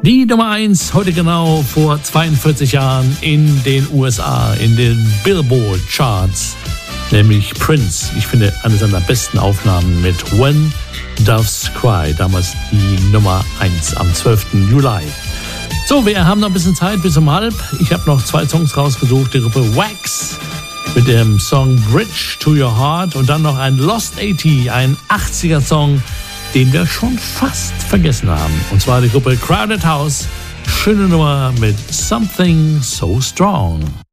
Die Nummer 1 heute genau vor 42 Jahren in den USA, in den Billboard Charts, nämlich Prince. Ich finde, eine seiner besten Aufnahmen mit When Doves Cry, damals die Nummer 1 am 12. Juli. So, wir haben noch ein bisschen Zeit bis um halb. Ich habe noch 2 Songs rausgesucht, die Gruppe Wax mit dem Song Bridge to Your Heart und dann noch ein Lost 80, ein 80er-Song, den wir schon fast vergessen haben. Und zwar die Gruppe Crowded House. Schöne Nummer mit Something So Strong.